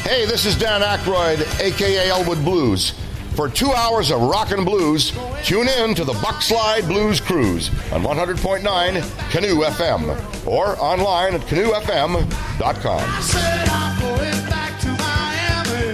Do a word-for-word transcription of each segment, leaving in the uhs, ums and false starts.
Hey, this is Dan Aykroyd, a k a. Elwood Blues. For two hours of rock and blues, tune in to the Buckslide Blues Cruise on one hundred point nine Canoe F M or online at canoe f m dot com. I said I'm going back to Miami.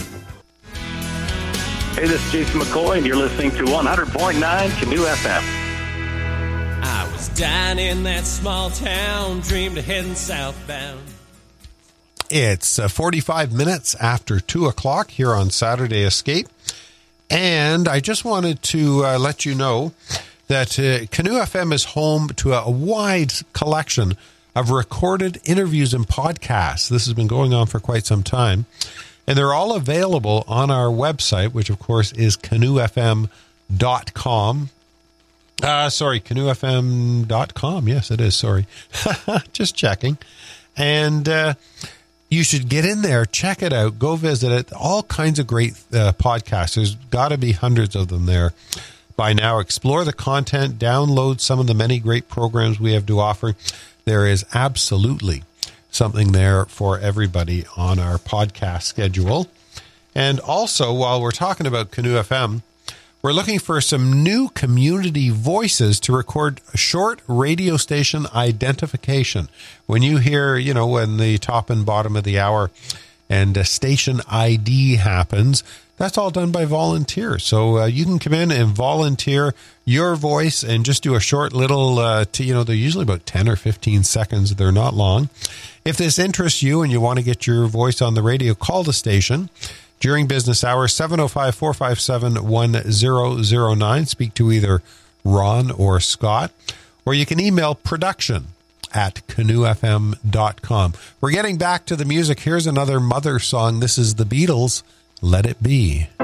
Hey, this is Jason McCoy, and you're listening to one hundred point nine Canoe F M. I was down in that small town, dreamed of heading southbound. It's uh, forty-five minutes after two o'clock here on Saturday Escape. And I just wanted to uh, let you know that uh, Canoe F M is home to a, a wide collection of recorded interviews and podcasts. This has been going on for quite some time. And they're all available on our website, which, of course, is canoe f m dot com. Uh, sorry, canoe f m dot com. Yes, it is. Sorry. Just checking. And uh, you should get in there, check it out, go visit it. All kinds of great uh, podcasts. There's got to be hundreds of them there by now. Explore the content, download some of the many great programs we have to offer. There is absolutely something there for everybody on our podcast schedule. And also, while we're talking about Canoe F M, we're looking for some new community voices to record short radio station identification. When you hear, you know, when the top and bottom of the hour and a station I D happens, that's all done by volunteers. So uh, you can come in and volunteer your voice and just do a short little, uh, to, you know, they're usually about ten or fifteen seconds. They're not long. If this interests you and you want to get your voice on the radio, call the station during business hours, seven oh five, four five seven, one zero zero nine. Speak to either Ron or Scott, or you can email production at canoe f m dot com. We're getting back to the music. Here's another Mother song. This is the Beatles, Let It Be.